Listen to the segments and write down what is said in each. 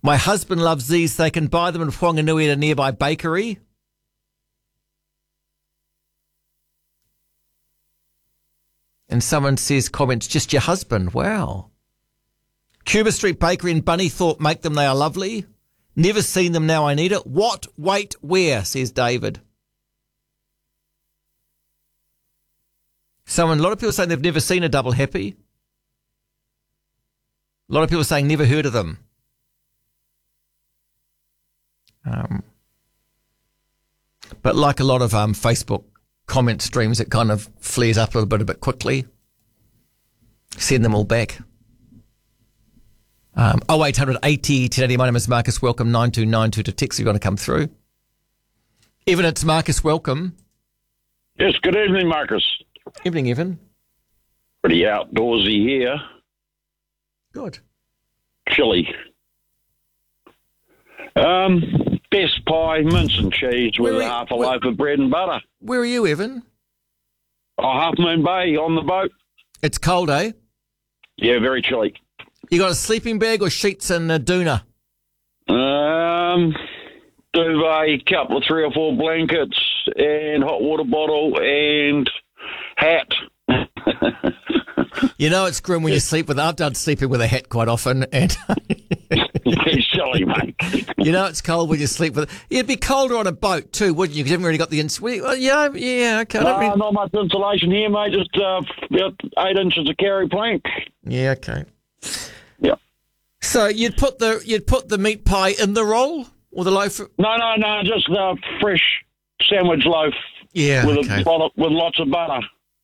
My husband loves these. They can buy them in Whanganui at a nearby bakery. And someone says, comments, just your husband. Wow. Cuba Street Bakery in Bunnythorpe make them. They are lovely. Never seen them, now I need it. What, wait, where, says David. A lot of people saying they've never seen a double happy. A lot of people saying never heard of them. But like a lot of Facebook comment streams, it kind of flares up a bit quickly. Send them all back. 0800 80 1080. My name is Marcus. Welcome. 9292 to text. You're going to come through. Evan, it's Marcus. Welcome. Yes, good evening, Marcus. Evening, Evan. Pretty outdoorsy here. Good. Chilly. Best pie, mince and cheese with half a loaf of bread and butter. Where are you, Evan? Oh, Half Moon Bay on the boat. It's cold, eh? Yeah, very chilly. You got a sleeping bag or sheets and a doona? Duvet, couple of 3 or 4 blankets and hot water bottle and hat. You know it's grim when you sleep with. I've done sleeping with a hat quite often, and It's chilly, mate. you know it's cold when you sleep with. It'd be colder on a boat too, wouldn't you? Because you haven't really got the well, yeah, okay. Not much insulation here, mate. Just about 8 inches of carry plank. Yeah, okay. Yeah. So you'd put the meat pie in the roll or the loaf? No, just a fresh sandwich loaf. Yeah, with okay. with lots of butter.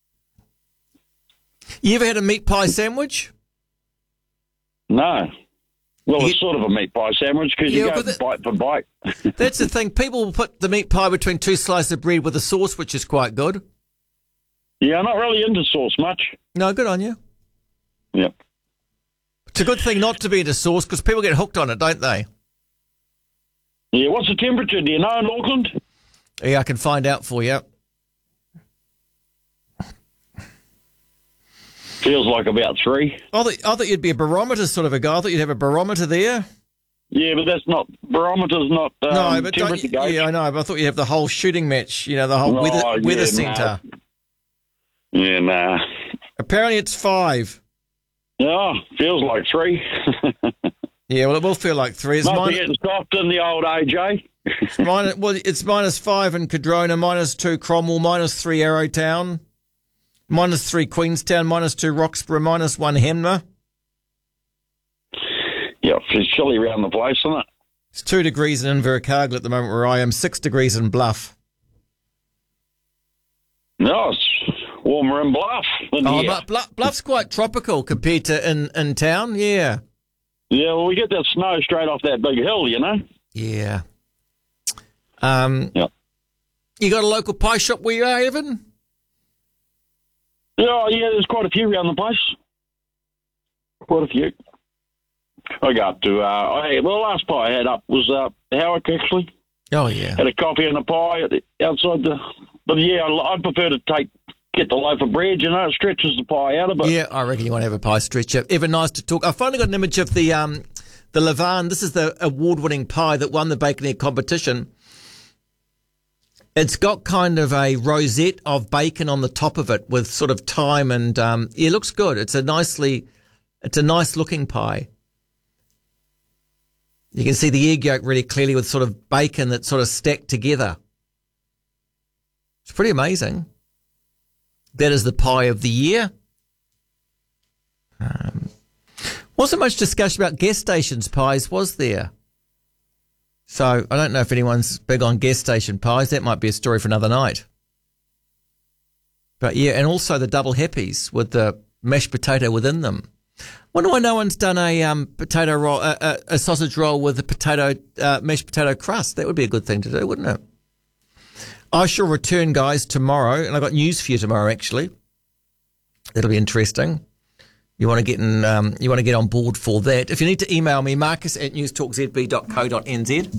You ever had a meat pie sandwich? No. Well, it's sort of a meat pie sandwich because you go bite for bite. That's the thing. People will put the meat pie between 2 slices of bread with a sauce, which is quite good. Yeah, I'm not really into sauce much. No, good on you. Yep. It's a good thing not to be into sauce because people get hooked on it, don't they? Yeah, what's the temperature? Do you know in Auckland? Yeah, I can find out for you. Feels like about 3. I thought you'd be a barometer sort of a guy. I thought you'd have a barometer there. Yeah, but that's not, barometer's not temperature gauge. Yeah, I know, but I thought you'd have the whole shooting match, the whole weather centre. Nah. Yeah, nah. Apparently it's 5. Yeah, feels like 3. Yeah, well, it will feel like 3. Must be getting soft in the old AJ. It's -5 in Cadrona, -2 Cromwell, -3 Arrowtown, -3 Queenstown, -2 Roxburgh, -1 Hanmer. Yeah, it's chilly around the place, isn't it? It's 2 degrees in Invercargill at the moment where I am, 6 degrees in Bluff. No, it's warmer in Bluff than here. But Bluff's quite tropical compared to in town, yeah. Yeah, well, we get that snow straight off that big hill, Yeah. Yeah. You got a local pie shop where you are, Evan? Yeah, there's quite a few around the place. Quite a few. I go up to, the last pie I had up was Howick, actually. Oh, yeah. Had a coffee and a pie outside but yeah, I'd prefer to get the loaf of bread, it stretches the pie out a bit. Yeah, I reckon you want to have a pie stretcher. Evan, nice to talk. I finally got an image of the Levan. This is the award-winning pie that won the Bacon Egg competition. It's got kind of a rosette of bacon on the top of it with sort of thyme and, it looks good. It's a nice looking pie. You can see the egg yolk really clearly with sort of bacon that's sort of stacked together. It's pretty amazing. That is the pie of the year. Wasn't much discussion about gas stations pies, was there? So I don't know if anyone's big on gas station pies. That might be a story for another night. But yeah, and also the double happies with the mashed potato within them. Wonder why no one's done a potato roll, a sausage roll with a potato mashed potato crust. That would be a good thing to do, wouldn't it? I shall return, guys, tomorrow, and I've got news for you tomorrow. Actually, that'll be interesting. You want to get on board for that. If you need to email me, marcus@newstalkzb.co.nz.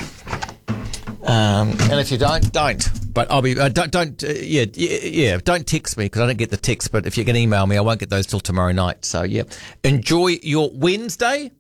And if you don't. But I'll be don't text me because I don't get the text. But if you can email me, I won't get those till tomorrow night. So yeah, enjoy your Wednesday.